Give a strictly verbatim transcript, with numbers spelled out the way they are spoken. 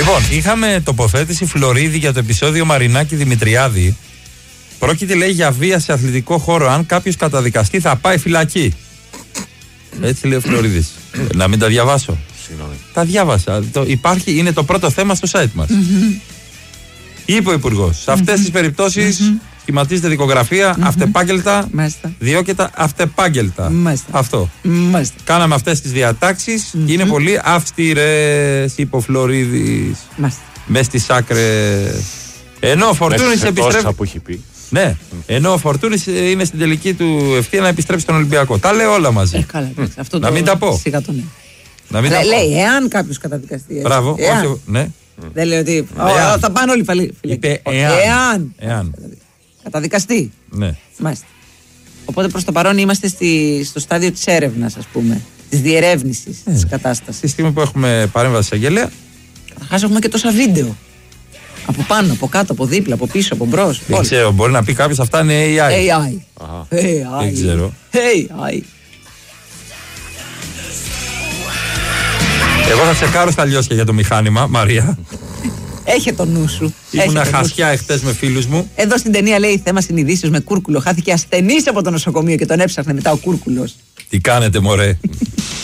Λοιπόν, είχαμε τοποθέτηση Φλωρίδη για το επεισόδιο Μαρινάκη Δημητριάδη. Πρόκειται, λέει, για βία σε αθλητικό χώρο. Αν κάποιος καταδικαστεί, θα πάει φυλακή. Έτσι λέει ο Φλωρίδης. Να μην τα διαβάσω. Συγγνώμη. Τα διάβασα. Το, υπάρχει, είναι το πρώτο θέμα στο site μας. Mm-hmm. Είπε ο Υπουργός. Σε αυτές mm-hmm. τις περιπτώσεις mm-hmm. σχηματίζεται δικογραφία mm-hmm. αυτεπάγγελτα, Μάλιστα. διώκεται αυτεπάγγελτα. Μάλιστα. Αυτό. Μάλιστα. Κάναμε αυτές τις διατάξεις mm-hmm. και είναι πολύ αυστηρές, είπε ο Φλωρίδης. Μάλιστα. Μες στις άκρες. Ενώ ο Φορτούνης επιστρέφει. Που έχει πει. Ναι, ενώ ο Φορτούνης είναι στην τελική του ευθεία να επιστρέψει στον Ολυμπιακό. Τα λέω όλα μαζί. Ε, καλά, mm. αυτό να το... μην τα πω. Σιγά το ναι. Να μην Λέ, τα πω. λέει, εάν κάποιος καταδικαστεί. Έτσι. Μπράβο, εάν. όχι, ναι. Δεν λέει ότι. Εάν. Θα πάνε όλοι φαλή. Είπε εάν. Εάν. εάν. Καταδικαστεί. Ναι. Μάλιστα. Οπότε προς το παρόν είμαστε στη, στο στάδιο της έρευνας, ας πούμε. Της διερεύνησης ε. της κατάστασης. Στη στιγμή που έχουμε παρέμβαση εισαγγελέα. Καταρχάς έχουμε και τόσα βίντεο. Από πάνω, από κάτω, από δίπλα, από πίσω, από μπρος. Δεν ξέρω, μπορεί να πει κάποιος αυτά είναι έι άι. έι άι. έι άι. Δεν ξέρω. έι άι. Εγώ θα τσεκάρω στα λιώσια για το μηχάνημα, Μαρία. Έχε το νου σου. Ήμουνα χασιά εχθές με φίλους μου. Εδώ στην ταινία λέει θέμα συνειδήσεως με Κούρκουλο. Χάθηκε ασθενής από το νοσοκομείο και τον έψαχνε μετά ο Κούρκουλος. Τι κάνετε, μωρέ.